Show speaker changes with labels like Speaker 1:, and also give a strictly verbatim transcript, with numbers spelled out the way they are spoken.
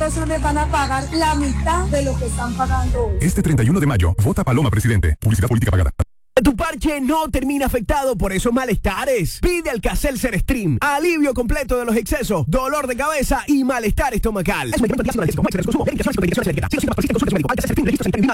Speaker 1: entonces me van a pagar la mitad de lo que están pagando hoy.
Speaker 2: Este treinta y uno de mayo, vota Paloma Presidente. Publicidad política pagada.
Speaker 3: Tu parche no termina afectado por esos malestares. Pide Alka-Seltzer Stream. Alivio completo de los excesos, dolor de cabeza y malestar estomacal. Es un medicamento antiácido analgésico. No exceso de consumo. Medicación con medicación alérgica. Si no síntomas persisten, consulte a su médico. Alka-Seltzer Stream. Registro